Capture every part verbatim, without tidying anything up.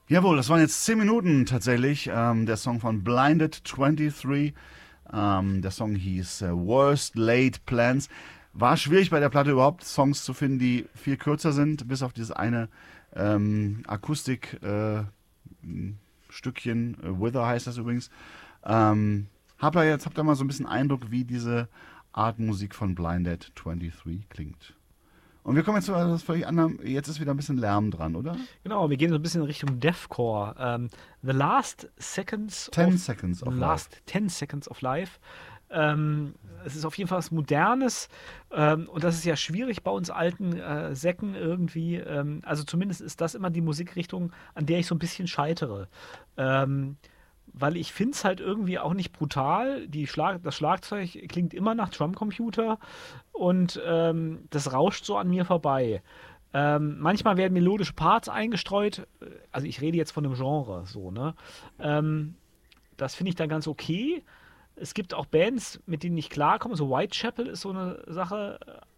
Jawohl, das waren jetzt zehn Minuten tatsächlich. Ähm, der Song von Blinded twenty-three. Ähm, der Song hieß äh, Worst Laid Plans. War schwierig bei der Platte überhaupt Songs zu finden, die viel kürzer sind, bis auf dieses eine ähm, Akustik-Stückchen. Äh, Wither heißt das übrigens. Ähm, habt ihr jetzt habt ihr mal so ein bisschen Eindruck, wie diese Art Musik von Blinded twenty-three klingt? Und wir kommen jetzt zu etwas völlig anderem. Jetzt ist wieder ein bisschen Lärm dran, oder? Genau, wir gehen so ein bisschen in Richtung Deathcore. Ähm, The Last Seconds Ten of Seconds of Last Life. ten Seconds of Life. Ähm, es ist auf jeden Fall was Modernes, ähm, und das ist ja schwierig bei uns alten äh, Säcken irgendwie. Ähm, also zumindest ist das immer die Musikrichtung, an der ich so ein bisschen scheitere. Ähm, weil ich finde es halt irgendwie auch nicht brutal. Die Schlag das Schlagzeug klingt immer nach Drumcomputer und ähm, das rauscht so an mir vorbei. Ähm, manchmal werden melodische Parts eingestreut. Also ich rede jetzt von einem Genre so, ne? Ähm, Das finde ich dann ganz okay. Es gibt auch Bands, mit denen ich klarkomme. So Whitechapel ist so eine Sache.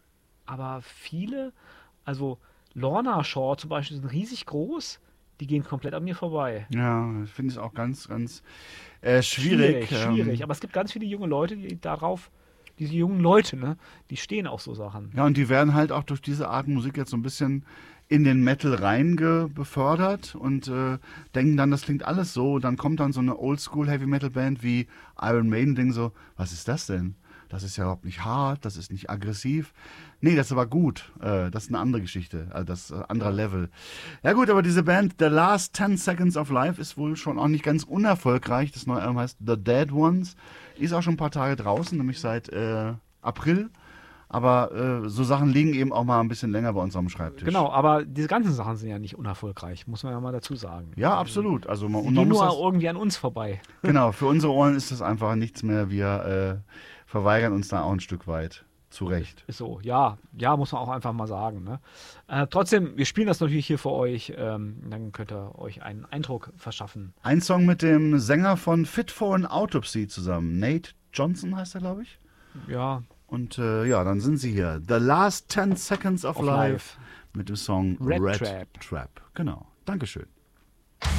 Aber viele, also Lorna Shore zum Beispiel, sind riesig groß. Die gehen komplett an mir vorbei. Ja, ich finde es auch ganz, ganz äh, schwierig. Schwierig, schwierig. Ähm, Aber es gibt ganz viele junge Leute, die darauf, diese jungen Leute, ne, die stehen auf so Sachen. ja, und die werden halt auch durch diese Art Musik jetzt so ein bisschen in den Metal reinge befördert und äh, denken dann, das klingt alles so. Dann kommt dann so eine Oldschool Heavy Metal Band wie Iron Maiden, denken so, was ist das denn? Das ist ja überhaupt nicht hart, das ist nicht aggressiv. Nee, das ist aber gut. Äh, das ist eine andere Geschichte, also das ist ein anderer Level. Ja gut, aber diese Band The Last ten Seconds of Life ist wohl schon auch nicht ganz unerfolgreich. Das neue Album heißt The Dead Ones. Ist auch schon ein paar Tage draußen, nämlich seit äh, April. Aber äh, so Sachen liegen eben auch mal ein bisschen länger bei uns am Schreibtisch. Genau, aber diese ganzen Sachen sind ja nicht unerfolgreich, muss man ja mal dazu sagen. Ja, absolut. Also man, Die und man gehen muss nur das, irgendwie an uns vorbei. genau, für unsere Ohren ist das einfach nichts mehr. Wir äh, verweigern uns da auch ein Stück weit. Zu Recht. Ist so, ja, ja, muss man auch einfach mal sagen. Ne? Äh, trotzdem, wir spielen das natürlich hier für euch. Ähm, dann könnt ihr euch einen Eindruck verschaffen. Ein Song mit dem Sänger von Fit for an Autopsy zusammen. Nate Johnson heißt er, glaube ich. Ja, Und äh, ja, dann sind sie hier. The Last ten Seconds of, Of Life, Life. mit dem Song Red Red Trap. Trap. Genau. Dankeschön.